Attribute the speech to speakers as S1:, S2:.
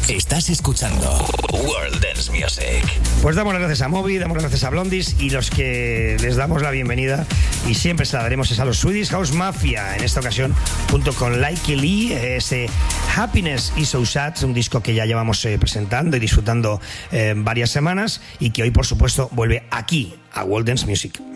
S1: Estás escuchando World Dance Music.
S2: Pues damos las gracias a Moby, damos las gracias a Blondies, y los que les damos la bienvenida y siempre se la daremos es a los Swedish House Mafia, en esta ocasión junto con Likey Lee, ese Happiness is So Sad, un disco que ya llevamos presentando y disfrutando varias semanas, y que hoy por supuesto vuelve aquí a World Dance Music.